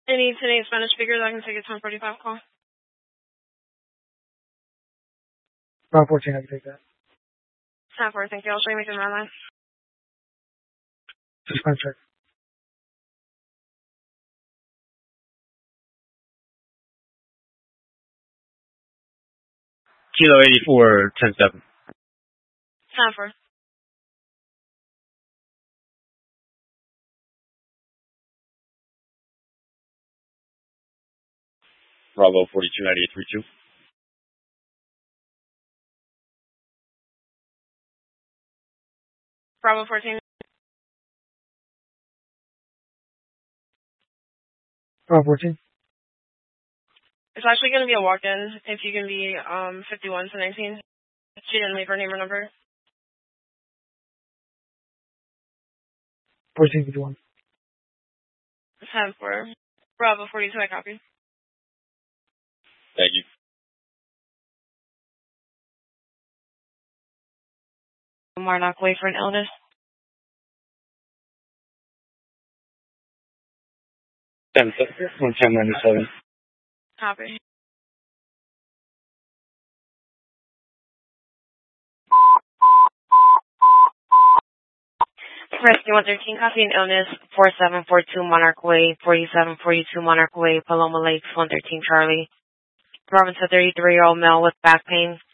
Any today Spanish speakers, I can take a 1045 call. 14, I can take that. 10-4, thank you. I'll show you making my line. Suspense check. Kilo 84, 10-7. 10-4. Bravo 429832. Bravo 14. Bravo 14. It's actually going to be a walk-in. If you can be 51 to 19. She didn't leave her name or number. 1451. 10-4. Bravo 42, I copy. Thank you. Marnock Way for an illness. 1097. Copy. Rescue 113, copy an illness, 4742 Monarch Way, 4742 Monarch Way, Paloma Lakes, 113 Charlie. Robinson, 33-year-old male with back pain,